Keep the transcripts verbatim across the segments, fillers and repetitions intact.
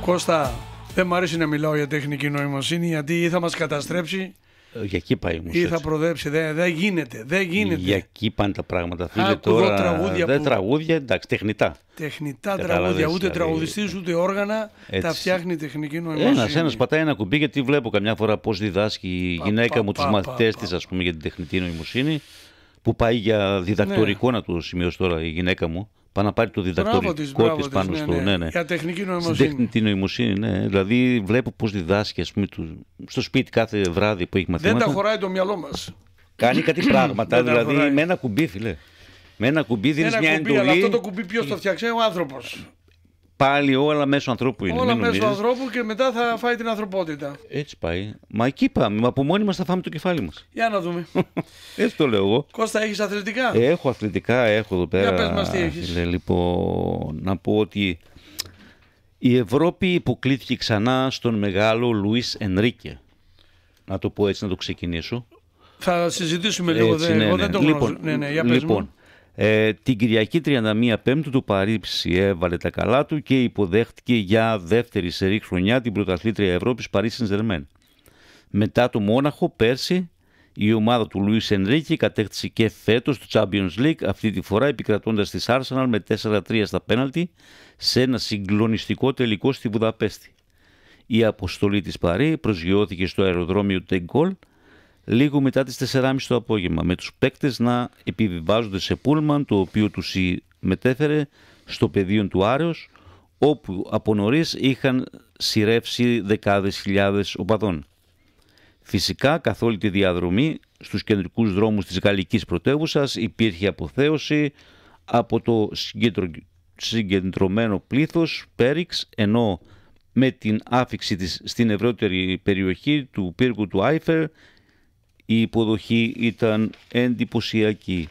Κώστα, δεν μου αρέσει να μιλάω για τεχνική νοημοσύνη, γιατί ή θα μας καταστρέψει Για εκεί πάει ή θα προδέψει. Δεν δε γίνεται, δεν γίνεται. Για εκεί πάνε τα πράγματα. Φίλε, Άκου τώρα τραγούδια δεν που... τραγούδια, εντάξει, τεχνητά. Τεχνητά Κατάλαβες, τραγούδια, ούτε δηλαδή... τραγουδιστής ούτε όργανα Έτσι. τα φτιάχνει η τεχνική νοημοσύνη. Ένας, ένας πατάει ένα κουμπί, γιατί βλέπω καμιά φορά πώς διδάσκει η πα, γυναίκα πα, μου πα, τους μαθητές πα, της, πα. ας πούμε, για την τεχνητή νοημοσύνη, που πάει για διδακτορικό, ναι. Να το σημειώσω τώρα η γυναίκα μου. Πάει να πάρει το διδακτορικό της, της πάνω της, στο. Ναι, ναι. Ναι, ναι. Για τεχνική νοημοσύνη. Στην τεχνητή νοημοσύνη, ναι. Δηλαδή βλέπω πώς διδάσκει, ας πούμε, του... στο σπίτι κάθε βράδυ που έχει μαθήματα. Δεν τα χωράει το μυαλό μας. Κάνει κάτι πράγματα, δηλαδή με ένα κουμπί, φίλε. Με ένα κουμπί δίνεις μια κουμπί, εντολή. Αλλά αυτό το κουμπί ποιος το φτιάξε, ο άνθρωπος. Πάλι όλα μέσω ανθρώπου είναι. Όλα μέσω ανθρώπου και μετά θα φάει την ανθρωπότητα. Έτσι πάει. Μα εκεί πάμε. Μα από μόνοι μας θα φάμε το κεφάλι μας. Για να δούμε. Έτσι το λέω εγώ. Κώστα, έχεις αθλητικά? Έχω αθλητικά, έχω εδώ πέρα. Για πες μας τι έχεις. Λέ, λοιπόν, να πω ότι η Ευρώπη υποκλήθηκε ξανά στον μεγάλο Λουίς Ενρίκε. Να το πω έτσι, να το ξεκινήσω. Θα συζητήσουμε λίγο. Έτσι, δεν, ναι, εγώ ναι. δεν το λοιπόν, γνωρίζω. Ναι, ναι, για πες λοιπόν, μου. Ε, την Κυριακή τριάντα μία Πέμπτου του Παρίσι έβαλε τα καλά του και υποδέχτηκε για δεύτερη σερί χρονιά την πρωταθλήτρια Ευρώπης Paris Saint-Germain. Μετά το Μόναχο πέρσι η ομάδα του Λουίς Ενρίκε κατέκτησε και φέτος το Champions League, αυτή τη φορά επικρατώντας της Arsenal με τέσσερα τρία στα πέναλτι σε ένα συγκλονιστικό τελικό στη Βουδαπέστη. Η αποστολή της Παρί προσγειώθηκε στο αεροδρόμιο Τεγκόλ λίγο μετά τις τέσσερις και μισή το απόγευμα, με τους παίκτες να επιβιβάζονται σε πούλμαν, το οποίο τους μετέφερε στο πεδίο του Άρεως, όπου από νωρίς είχαν σειρεύσει δεκάδες χιλιάδες οπαδών. Φυσικά, καθ' όλη τη διαδρομή, στους κεντρικούς δρόμους της γαλλικής πρωτεύουσας υπήρχε αποθέωση από το συγκεντρω... συγκεντρωμένο πλήθος Πέριξ, ενώ με την άφιξη της στην ευρύτερη περιοχή του πύργου του Άιφερ, η υποδοχή ήταν εντυπωσιακή.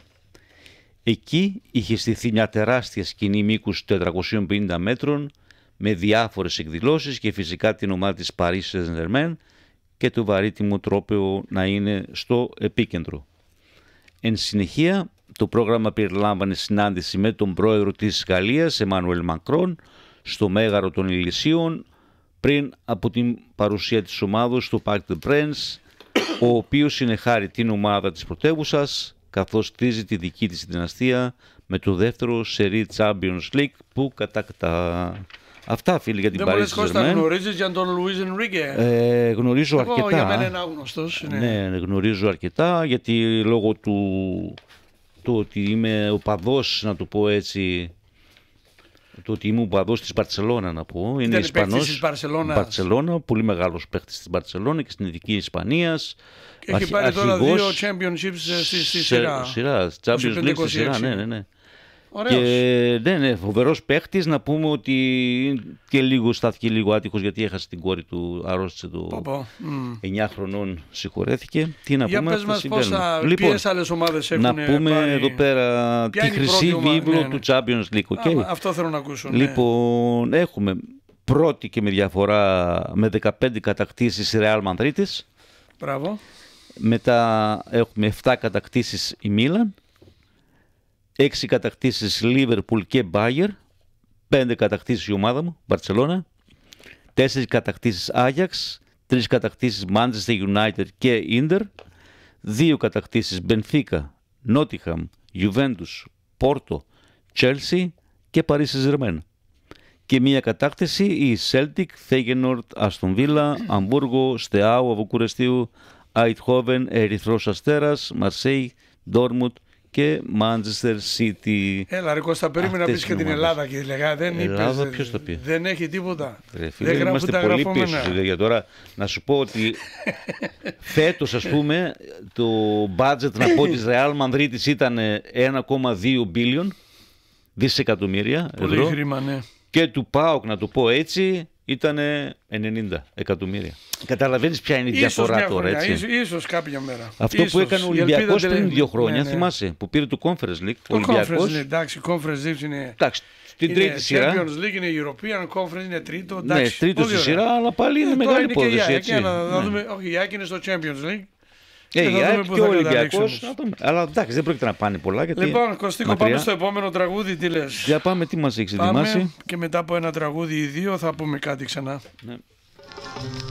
Εκεί είχε στηθεί μια τεράστια σκηνή μήκους τετρακοσίων πενήντα μέτρων με διάφορες εκδηλώσεις και φυσικά την ομάδα της Paris Saint-Germain και το βαρύτιμο τρόπαιο να είναι στο επίκεντρο. Εν συνεχεία, το πρόγραμμα περιλάμβανε συνάντηση με τον πρόεδρο της Γαλλίας, Εμμανουέλ Μακρόν, στο Μέγαρο των Ηλυσίων, πριν από την παρουσία της ομάδος στο Parc des Princes, ο οποίος συνεχάρει την ομάδα της πρωτεύουσας, καθώς κτίζει τη δική της δυναστεία με το δεύτερο σερί Champions League που κατακτά. Αυτά, φίλοι, για την Paris Saint-Germain. Δεν μου λες, Κώστα, γνωρίζεις για τον Λουίς Ενρίκε? Ε, γνωρίζω Εγώ, αρκετά. Για μένα είναι άγνωστος. Ναι. ναι, γνωρίζω αρκετά, γιατί λόγω του, του ότι είμαι οπαδός, να το πω έτσι, το ότι είμαι οπαδός της Μπαρτσελώνα, να πω. Είναι Ήταν Ισπανός. της Μπαρτσελώνας. Μπαρτσελώνα, πολύ μεγάλος παίχτης της Μπαρτσελώνα και στην Ειδική Ισπανίας. Και έχει πάρει τώρα δύο championships στη, στη σειρά. Σειρά, Champions League στη σειρά, ναι, ναι, ναι. Ωραίος. Και ναι, ναι, φοβερός παίχτης. Να πούμε ότι και λίγο στάθηκε λίγο άτυχος, γιατί έχασε την κόρη του, αρρώστησε το εννιά χρονών, συγχωρέθηκε. Τι να Για πούμε, πες μας πόσα, λοιπόν, ποιες άλλες ομάδες έχουν να πούμε πάρει... εδώ πέρα ποια τη χρυσή βίβλο, ναι, ναι, του Champions League. Okay. Α, αυτό θέλω να ακούσω. Λοιπόν, ναι, έχουμε πρώτη και με διαφορά με δεκαπέντε κατακτήσεις η Real Madrid. Μπράβο. Μετά έχουμε επτά κατακτήσεις η Μίλαν, έξι κατακτήσεις Liverpool και Bayern, πέντε κατακτήσεις η ομάδα μου, Barcelona, τέσσερις κατακτήσεις Ajax, τρεις κατακτήσεις Manchester United και Inter, δύο κατακτήσεις Benfica, Nottingham, Juventus, Porto, Chelsea και Paris Saint-Germain. Και μία κατάκτηση η Celtic, Feyenoord, Aston Villa, Αμβούργο, Στεάου, Αβουκουρεστίου, Eindhoven, Ερυθρός Αστέρας, Μαρσέη, Ντόρμουντ και Manchester City. Έλα ρε Κώστα, περίμενα να πεις και την Ελλάδα και λέγα, δεν Ελλάδα, είπες, ποιος το πει? Δεν έχει τίποτα. Ρε, φίλε, δεν γράφουν τα πολύ γραφόμενα. πίσω, για τώρα να σου πω ότι φέτος, ας πούμε, το budget, να πω, της Real Madrid ήταν ένα κόμμα δύο billion δισεκατομμύρια πολύ ευρώ. χρήμα, ναι. Και του ΠΑΟΚ, να το πω έτσι, ήταν ενενήντα εκατομμύρια. Καταλαβαίνεις ποια είναι η διαφορά τώρα, έτσι. Ίσως, ίσως κάποια μέρα. Αυτό ίσως. που έκανε ο Ολυμπιακός πριν δύο χρόνια, ναι, ναι. θυμάσαι, που πήρε το Conference League. Το Conference League, εντάξει, Conference League είναι... Εντάξει, στην είναι τρίτη σειρά. Champions League είναι European Conference, είναι τρίτο. Ναι, Εντάξει, τρίτο στη σειρά, αλλά πάλι είναι ε, μεγάλη υπόθεση. έτσι. Να δούμε, όχι, η Άκη είναι στο Champions League. Ε, και η θα ΑΕΚ δούμε πού και θα ο καταλήξουμε. Ολυμπιακός. Αλλά εντάξει, δεν πρόκειται να πάνε πολλά. Γιατί Λοιπόν, Κωστίκο, μακριά. πάμε στο επόμενο τραγούδι. Τι λες? Για πάμε, τι μας έχεις Πάμε ετοιμάσει. και μετά από ένα τραγούδι ή δύο θα πούμε κάτι ξανά. Ναι.